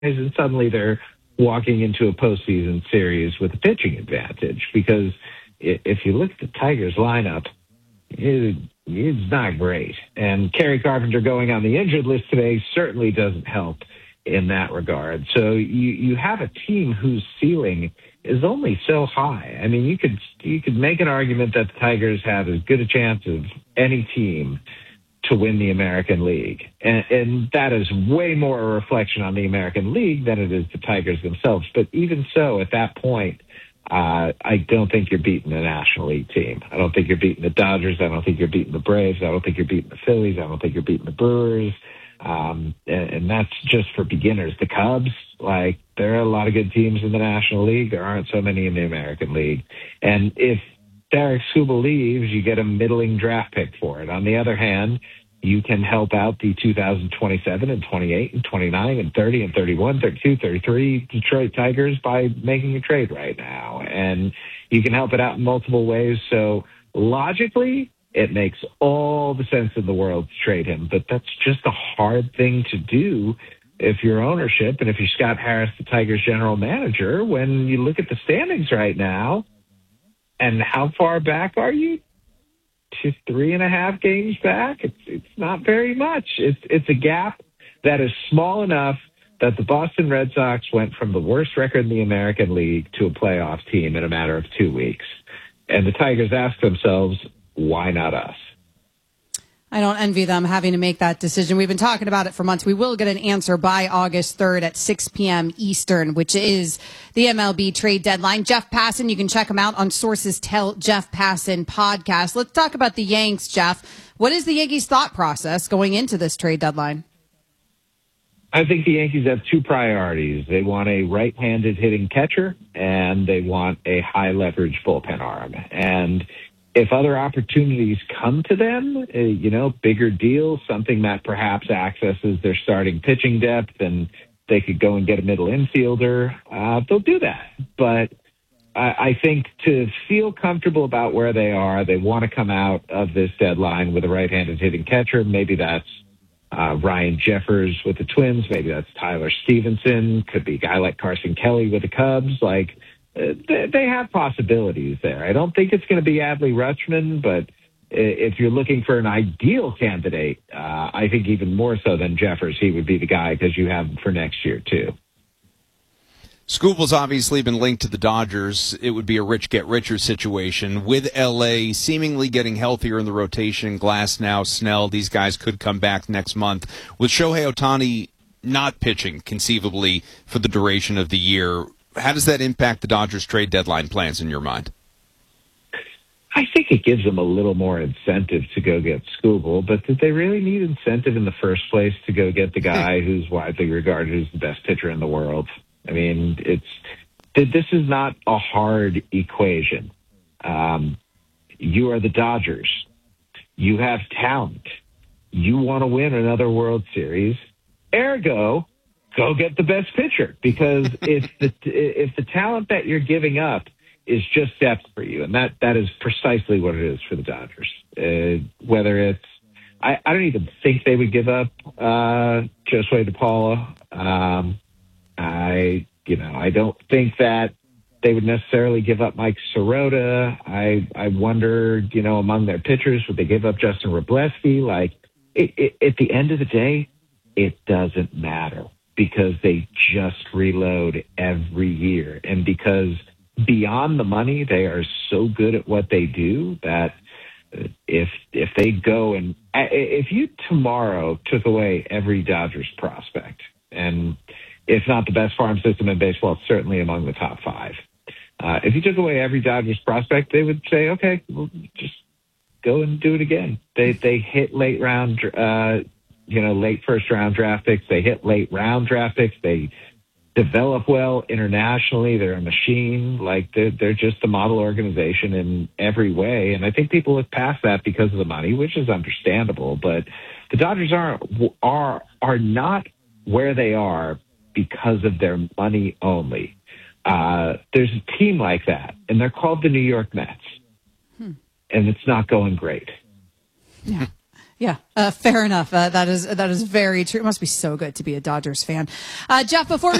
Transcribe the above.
and suddenly they're walking into a postseason series with a pitching advantage. Because if you look at the Tigers lineup, it's not great. And Kerry Carpenter going on the injured list today certainly doesn't help in that regard. So you have a team whose ceiling is only so high. I mean, you could make an argument that the Tigers have as good a chance of any team to win the American League. And that is way more a reflection on the American League than it is the Tigers themselves. But even so, at that point, I don't think you're beating a National League team. I don't think you're beating the Dodgers. I don't think you're beating the Braves. I don't think you're beating the Phillies. I don't think you're beating the Brewers. And that's just for beginners. The Cubs, there are a lot of good teams in the National League. There aren't so many in the American League. And if Derek Skubal leaves, you get a middling draft pick for it. On the other hand, you can help out the 2027 and 28 and 29 and 30 and 31, 32, 33 Detroit Tigers by making a trade right now. And you can help it out in multiple ways. So logically, it makes all the sense in the world to trade him. But that's just a hard thing to do if you're ownership and if you're Scott Harris, the Tigers general manager. When you look at the standings right now, and how far back are you? 3.5 games back? It's not very much. It's a gap that is small enough that the Boston Red Sox went from the worst record in the American League to a playoff team in a matter of 2 weeks. And the Tigers ask themselves, why not us? I don't envy them having to make that decision. We've been talking about it for months. We will get an answer by August 3rd at 6 p.m. Eastern, which is the MLB trade deadline. Jeff Passan, you can check him out on Sources Tell Jeff Passan podcast. Let's talk about the Yanks, Jeff. What is the Yankees' thought process going into this trade deadline? I think the Yankees have two priorities. They want a right-handed hitting catcher, and they want a high-leverage bullpen arm. And if other opportunities come to them, bigger deals, something that perhaps accesses their starting pitching depth and they could go and get a middle infielder, they'll do that. But I think to feel comfortable about where they are, they want to come out of this deadline with a right-handed hitting catcher. Maybe that's Ryan Jeffers with the Twins. Maybe that's Tyler Stevenson. Could be a guy like Carson Kelly with the Cubs. They have possibilities there. I don't think it's going to be Adley Rutschman, but if you're looking for an ideal candidate, I think even more so than Jeffers, he would be the guy because you have him for next year, too. Skubal's obviously been linked to the Dodgers. It would be a rich get richer situation. With L.A. seemingly getting healthier in the rotation, Glasnow, Snell, these guys could come back next month. With Shohei Ohtani not pitching conceivably for the duration of the year, how does that impact the Dodgers trade deadline plans in your mind? I think it gives them a little more incentive to go get Skubal, but did they really need incentive in the first place to go get the guy who's widely regarded as the best pitcher in the world? I mean, this is not a hard equation. You are the Dodgers. You have talent. You want to win another World Series. Ergo, go get the best pitcher, because if the talent that you're giving up is just depth for you, and that is precisely what it is for the Dodgers. Whether it's, I don't even think they would give up Josue DePaula. I don't think that they would necessarily give up Mike Sirota. I wonder, among their pitchers, would they give up Justin Wroblewski? At the end of the day, it doesn't matter, because they just reload every year. And because beyond the money, they are so good at what they do that if they go and if you tomorrow took away every Dodgers prospect, and if not the best farm system in baseball, it's certainly among the top 5. If you took away every Dodgers prospect, they would say, okay, we'll just go and do it again. They hit late first round draft picks. They hit late round draft picks. They develop well internationally. They're a machine. They're just a model organization in every way. And I think people look past that because of the money, which is understandable. But the Dodgers are not where they are because of their money only. There's a team like that, and they're called the New York Mets. And it's not going great. Yeah. Yeah, fair enough. That is very true. It must be so good to be a Dodgers fan. Jeff, before we